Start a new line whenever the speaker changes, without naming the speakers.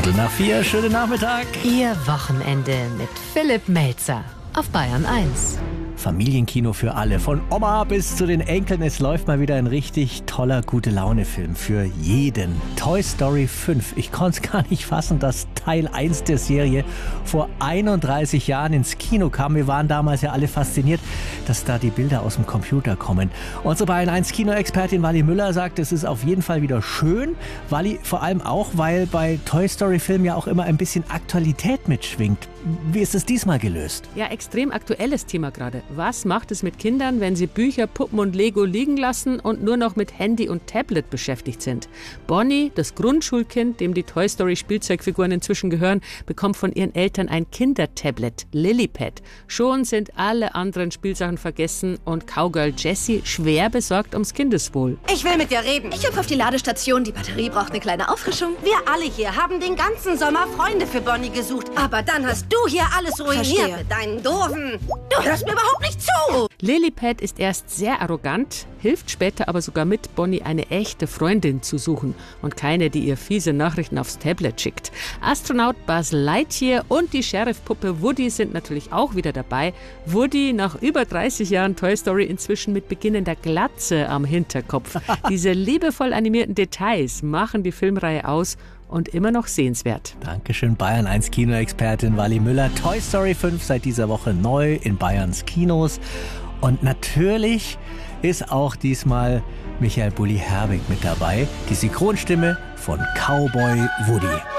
4:15, schönen Nachmittag.
Ihr Wochenende mit Philipp Melzer auf Bayern 1.
Familienkino für alle, von Oma bis zu den Enkeln. Es läuft mal wieder ein richtig toller Gute-Laune-Film für jeden. Toy Story 5. Ich konnte es gar nicht fassen, dass Teil 1 der Serie vor 31 Jahren ins Kino kam. Wir waren damals ja alle fasziniert, dass da die Bilder aus dem Computer kommen. Unsere Bayern 1 Kinoexpertin Wally Müller sagt, es ist auf jeden Fall wieder schön. Wally, vor allem auch, weil bei Toy Story Filmen ja auch immer ein bisschen Aktualität mitschwingt. Wie ist es diesmal gelöst?
Ja, extrem aktuelles Thema gerade. Was macht es mit Kindern, wenn sie Bücher, Puppen und Lego liegen lassen und nur noch mit Handy und Tablet beschäftigt sind? Bonnie, das Grundschulkind, dem die Toy Story Spielzeugfiguren inzwischen gehören, bekommt von ihren Eltern ein Kindertablet, Lillipad. Schon sind alle anderen Spielsachen vergessen und Cowgirl Jessie schwer besorgt ums Kindeswohl.
Ich will mit dir reden. Ich hüpfe auf die Ladestation, die Batterie braucht eine kleine Auffrischung. Wir alle hier haben den ganzen Sommer Freunde für Bonnie gesucht. Aber dann hast du hier alles ruiniert mit deinen Doofen. Du hörst mir überhaupt nicht zu.
Lillipad ist erst sehr arrogant, hilft später aber sogar mit, Bonnie eine echte Freundin zu suchen und keine, die ihr fiese Nachrichten aufs Tablet schickt. Astronaut Buzz Lightyear und die Sheriff-Puppe Woody sind natürlich auch wieder dabei. Woody nach über 30 Jahren Toy Story inzwischen mit beginnender Glatze am Hinterkopf. Diese liebevoll animierten Details machen die Filmreihe aus und immer noch sehenswert.
Dankeschön, Bayern 1 Kinoexpertin Wally Müller. Toy Story 5 seit dieser Woche neu in Bayerns Kinos. Und natürlich ist auch diesmal Michael Bulli-Herbig mit dabei, die Synchronstimme von Cowboy Woody.